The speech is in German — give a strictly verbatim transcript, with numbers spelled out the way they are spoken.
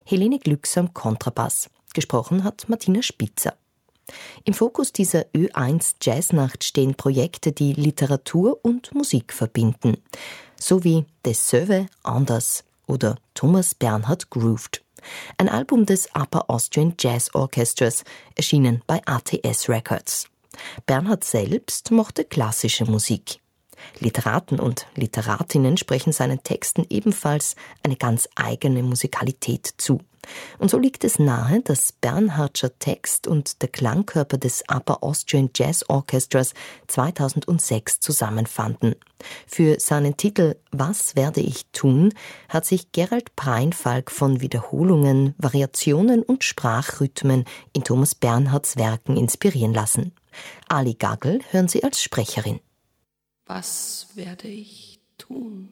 Helene Glücks am Kontrabass. Gesprochen hat Martina Spitzer. Im Fokus dieser Ö eins Jazznacht stehen Projekte, die Literatur und Musik verbinden. So wie Des Söwe Anders oder Thomas Bernhard Grooved. Ein Album des Upper Austrian Jazz Orchestras, erschienen bei A T S Records. Bernhard selbst mochte klassische Musik. Literaten und Literatinnen sprechen seinen Texten ebenfalls eine ganz eigene Musikalität zu. Und so liegt es nahe, dass Bernhardscher Text und der Klangkörper des Upper Austrian Jazz Orchestras zweitausendsechs zusammenfanden. Für seinen Titel »Was werde ich tun« hat sich Gerald Preinfalk von Wiederholungen, Variationen und Sprachrhythmen in Thomas Bernhards Werken inspirieren lassen. Ali Gagel hören Sie als Sprecherin. Was werde ich tun?